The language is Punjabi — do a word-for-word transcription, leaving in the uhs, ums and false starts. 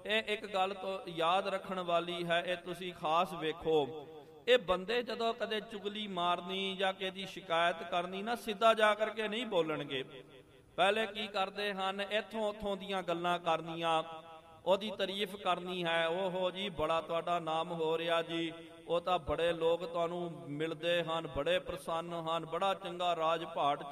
ਇਹ ਇੱਕ ਗੱਲ ਤੋਂ ਯਾਦ ਰੱਖਣ ਵਾਲੀ ਹੈ, ਇਹ ਤੁਸੀਂ ਖਾਸ ਵੇਖੋ। ਇਹ ਬੰਦੇ ਜਦੋਂ ਕਦੇ ਚੁਗਲੀ ਮਾਰਨੀ ਜਾਂ ਕਿਸੇ ਸ਼ਿਕਾਇਤ ਕਰਨੀ ਨਾ, ਸਿੱਧਾ ਜਾ ਕਰਕੇ ਨਹੀਂ ਬੋਲਣਗੇ। ਪਹਿਲੇ ਕੀ ਕਰਦੇ ਹਨ, ਇੱਥੋਂ ਉੱਥੋਂ ਦੀਆਂ ਗੱਲਾਂ ਕਰਨੀਆਂ, ਉਹਦੀ ਤਾਰੀਫ ਕਰਨੀ ਹੈ। ਓਹੋ ਜੀ, ਬੜਾ ਤੁਹਾਡਾ ਨਾਮ ਹੋ ਰਿਹਾ ਜੀ, ਉਹ ਤਾਂ ਬੜੇ ਲੋਕ ਤੁਹਾਨੂੰ ਮਿਲਦੇ ਹਨ, ਬੜੇ ਪ੍ਰਸੰਨ ਹਨ, ਬੜਾ ਚੰਗਾ ਰਾਜ ਭਾਟ